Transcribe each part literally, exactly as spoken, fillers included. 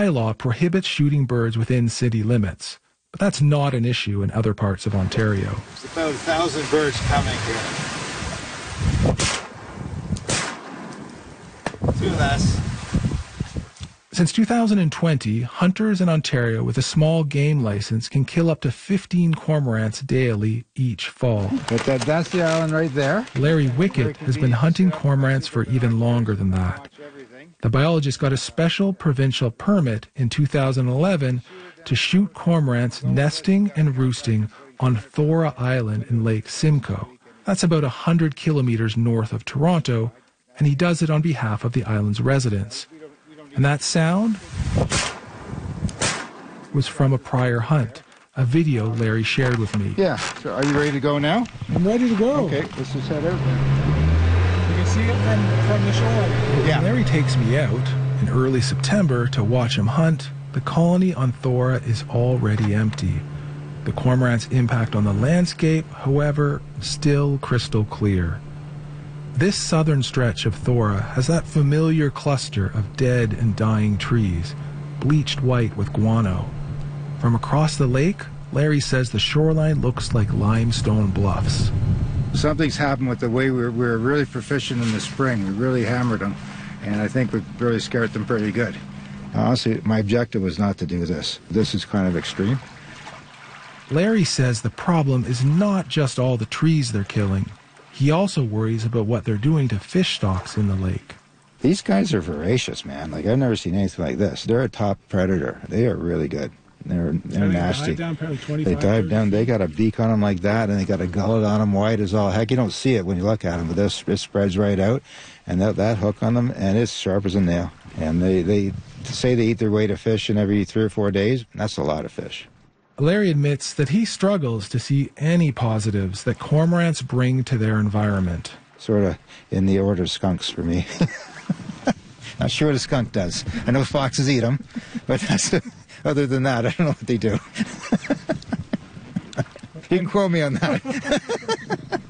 bylaw prohibits shooting birds within city limits, but that's not an issue in other parts of Ontario. There's about a thousand birds coming here. Two less. Since two thousand twenty, hunters in Ontario with a small game license can kill up to fifteen cormorants daily each fall. But that, that's the island right there. Larry Wickett has been hunting cormorants for even longer than that. The biologist got a special provincial permit in two thousand eleven to shoot cormorants nesting and roosting on Thora Island in Lake Simcoe. That's about one hundred kilometers north of Toronto, and he does it on behalf of the island's residents. And that sound was from a prior hunt, a video Larry shared with me. Yeah. So are you ready to go now? I'm ready to go. Okay, let's just head out then. You can see it from, from the shore. Yeah. Larry takes me out in early September to watch him hunt. The colony on Thora is already empty. The cormorant's impact on the landscape, however, still crystal clear. This southern stretch of Thora has that familiar cluster of dead and dying trees, bleached white with guano. From across the lake, Larry says the shoreline looks like limestone bluffs. Something's happened with the way we were, we were really proficient in the spring. We really hammered them, and I think we've really scared them pretty good. Honestly, my objective was not to do this. This is kind of extreme. Larry says the problem is not just all the trees they're killing. He also worries about what they're doing to fish stocks in the lake. These guys are voracious, man. Like, I've never seen anything like this. They're a top predator. They are really good. They're, they're they nasty. Dive down they dive down. They got a beak on them like that, and they got a gullet on them wide as all heck. You don't see it when you look at them, but this it spreads right out, and that, that hook on them, and it's sharp as a nail. And they, they say they eat their weight of fish in every three or four days. That's a lot of fish. Larry admits that he struggles to see any positives that cormorants bring to their environment. Sort of in the order of skunks for me. Not sure what a skunk does. I know foxes eat them, but that's, other than that, I don't know what they do. You can quote me on that.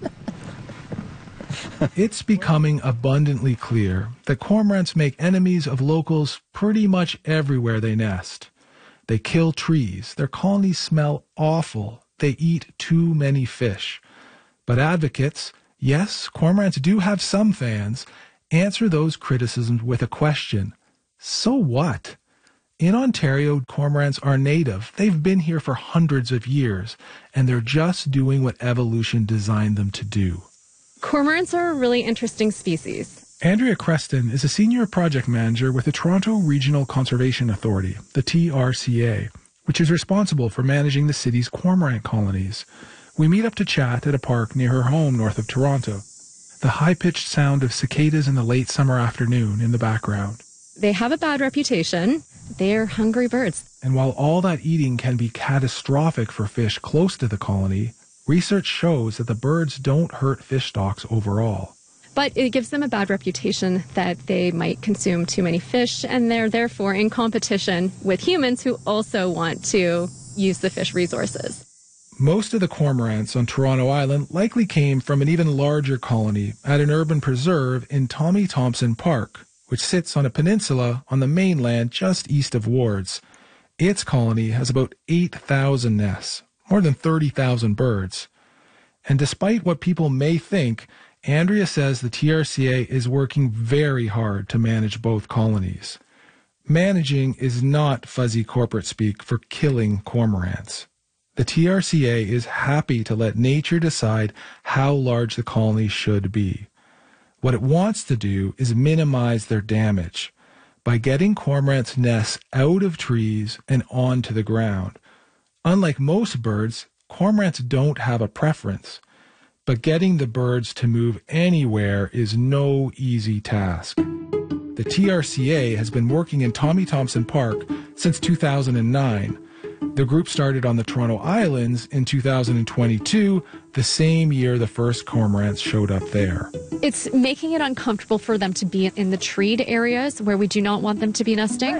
It's becoming abundantly clear that cormorants make enemies of locals pretty much everywhere they nest. They kill trees, their colonies smell awful, they eat too many fish. But advocates, yes, cormorants do have some fans, answer those criticisms with a question. So what? In Ontario, cormorants are native. They've been here for hundreds of years, and they're just doing what evolution designed them to do. Cormorants are a really interesting species. Andrea Creston is a senior project manager with the Toronto Regional Conservation Authority, the T R C A, which is responsible for managing the city's cormorant colonies. We meet up to chat at a park near her home north of Toronto. The high-pitched sound of cicadas in the late summer afternoon in the background. They have a bad reputation. They're hungry birds. And while all that eating can be catastrophic for fish close to the colony, research shows that the birds don't hurt fish stocks overall. But it gives them a bad reputation that they might consume too many fish, and they're therefore in competition with humans who also want to use the fish resources. Most of the cormorants on Toronto Island likely came from an even larger colony at an urban preserve in Tommy Thompson Park, which sits on a peninsula on the mainland just east of Wards. Its colony has about eight thousand nests, more than thirty thousand birds. And despite what people may think, Andrea says the T R C A is working very hard to manage both colonies. Managing is not fuzzy corporate speak for killing cormorants. The T R C A is happy to let nature decide how large the colony should be. What it wants to do is minimize their damage by getting cormorants' nests out of trees and onto the ground. Unlike most birds, cormorants don't have a preference. But getting the birds to move anywhere is no easy task. The T R C A has been working in Tommy Thompson Park since two thousand nine. The group started on the Toronto Islands in two thousand twenty-two, the same year the first cormorants showed up there. It's making it uncomfortable for them to be in the treed areas where we do not want them to be nesting.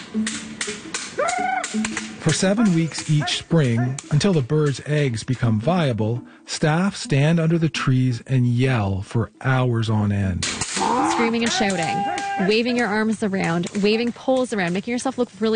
For seven weeks each spring, until the birds' eggs become viable, staff stand under the trees and yell for hours on end. Screaming and shouting, waving your arms around, waving poles around, making yourself look really